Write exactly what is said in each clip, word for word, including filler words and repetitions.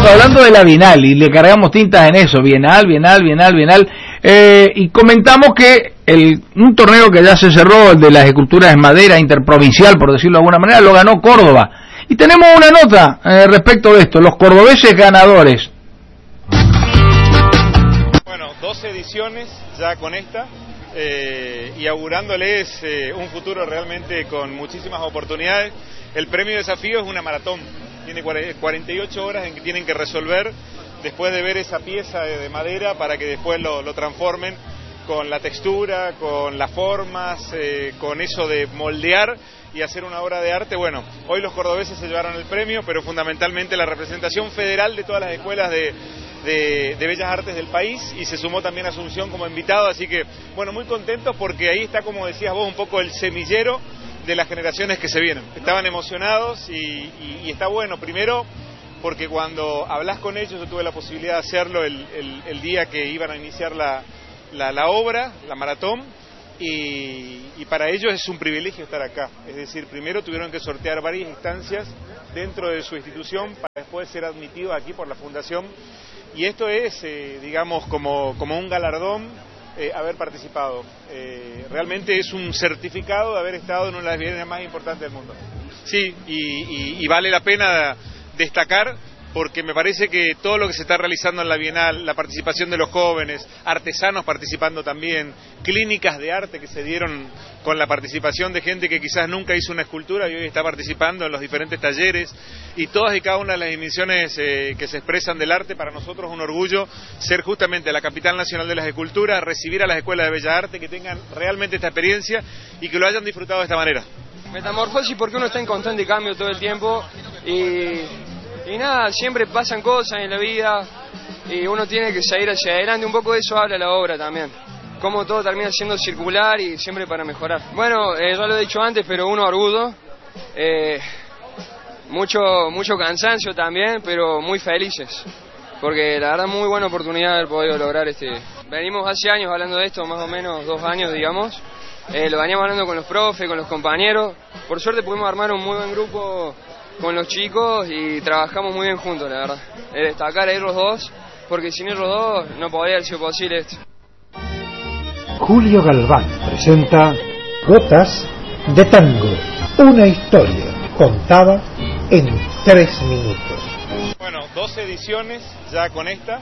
hablando, hablando de la Bienal, y le cargamos tintas en eso, Bienal, Bienal, Bienal, Bienal, eh, y comentamos que el, un torneo que ya se cerró, el de las esculturas en madera interprovincial, por decirlo de alguna manera, lo ganó Córdoba. Y tenemos una nota eh, respecto de esto, los cordobeses ganadores. Bueno, dos ediciones ya con esta, eh, y augurándoles eh, un futuro realmente con muchísimas oportunidades. El premio desafío es una maratón, tiene cuarenta y ocho horas en que tienen que resolver después de ver esa pieza de, de madera para que después lo, lo transformen con la textura, con las formas, eh, con eso de moldear y hacer una obra de arte. Bueno, hoy los cordobeses se llevaron el premio, pero fundamentalmente la representación federal de todas las escuelas de, de, de Bellas Artes del país, y se sumó también Asunción como invitado, así que, bueno, muy contentos porque ahí está, como decías vos, un poco el semillero de las generaciones que se vienen. Estaban emocionados y, y, y está bueno, primero porque cuando hablas con ellos, yo tuve la posibilidad de hacerlo el, el, el día que iban a iniciar la, la, la obra, la maratón, y, y para ellos es un privilegio estar acá. Es decir, primero tuvieron que sortear varias instancias dentro de su institución para después ser admitidos aquí por la Fundación, y esto es, eh, digamos, como, como un galardón. Eh, haber participado. Eh, realmente es un certificado de haber estado en una de las bienales más importantes del mundo. Sí, y, y, y vale la pena destacar porque me parece que todo lo que se está realizando en la Bienal, la participación de los jóvenes, artesanos participando también, clínicas de arte que se dieron con la participación de gente que quizás nunca hizo una escultura y hoy está participando en los diferentes talleres, y todas y cada una de las dimensiones eh, que se expresan del arte. Para nosotros es un orgullo ser justamente la capital nacional de las esculturas, recibir a las escuelas de Bellas Artes que tengan realmente esta experiencia y que lo hayan disfrutado de esta manera. Metamorfosis porque uno está en constante cambio todo el tiempo y... Y nada, siempre pasan cosas en la vida y uno tiene que seguir hacia adelante. Un poco de eso habla la obra también. Cómo todo termina siendo circular y siempre para mejorar. Bueno, eh, ya lo he dicho antes, pero uno orgullo. Eh, mucho, mucho cansancio también, pero muy felices. Porque la verdad muy buena oportunidad de haber podido lograr este... Venimos hace años hablando de esto, más o menos dos años, digamos. Eh, lo veníamos hablando con los profes, con los compañeros. Por suerte pudimos armar un muy buen grupo con los chicos y trabajamos muy bien juntos, la verdad. Eh, destacar a ellos dos, porque sin ellos dos no podría haber sido posible esto. Julio Galván presenta Gotas de Tango, una historia contada en tres minutos. Bueno, dos ediciones ya con esta.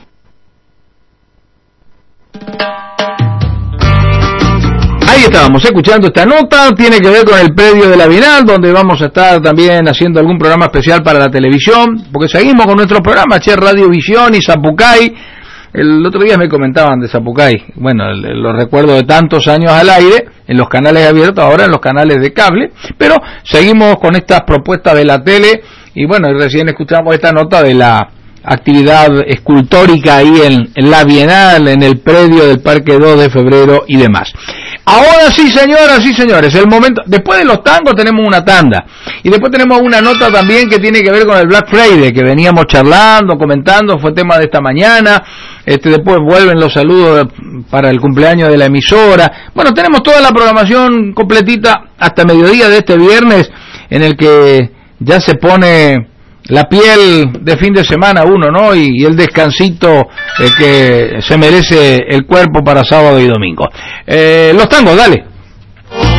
Ahí estábamos escuchando esta nota, tiene que ver con el predio de la Bienal, donde vamos a estar también haciendo algún programa especial para la televisión, porque seguimos con nuestros programas, Che, Radio Visión y Zapucay. El otro día me comentaban de Zapucay, bueno, los recuerdo de tantos años al aire, en los canales abiertos, ahora en los canales de cable, pero seguimos con estas propuestas de la tele, y bueno, recién escuchamos esta nota de la actividad escultórica ahí en, en la Bienal, en el predio del Parque dos de Febrero y demás. Ahora sí, señoras y señores, el momento, después de los tangos tenemos una tanda, y después tenemos una nota también que tiene que ver con el Black Friday, que veníamos charlando, comentando, fue tema de esta mañana. Este, después vuelven los saludos para el cumpleaños de la emisora. Bueno, tenemos toda la programación completita hasta mediodía de este viernes, en el que ya se pone la piel de fin de semana uno, ¿no? Y, y el descansito eh, que se merece el cuerpo para sábado y domingo. Eh, los tangos, dale.